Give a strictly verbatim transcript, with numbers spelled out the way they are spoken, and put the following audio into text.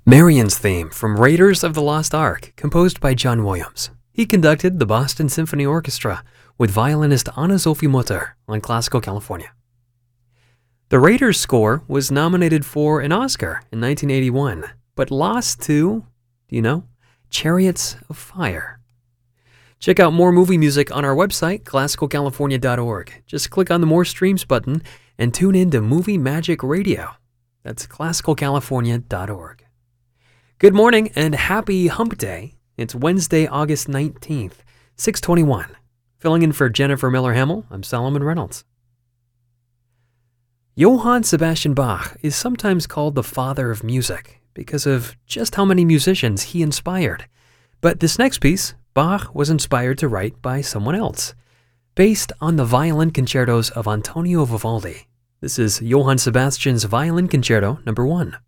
Marion's theme from Raiders of the Lost Ark, composed by John Williams. He conducted the Boston Symphony Orchestra with violinist Anna-Sophie Mutter on Classical California. The Raiders score was nominated for an Oscar in nineteen eighty-one, but lost to, do you know, Chariots of Fire. Check out more movie music on our website, classical california dot org. Just click on the More Streams button and tune in to Movie Magic Radio. That's classical california dot org. Good morning and happy Hump Day. It's Wednesday, August nineteenth, six twenty-one. Filling in for Jennifer Miller-Hamill, I'm Solomon Reynolds. Johann Sebastian Bach is sometimes called the father of music because of just how many musicians he inspired. But this next piece, Bach was inspired to write by someone else, based on the violin concertos of Antonio Vivaldi. This is Johann Sebastian's Violin Concerto number one.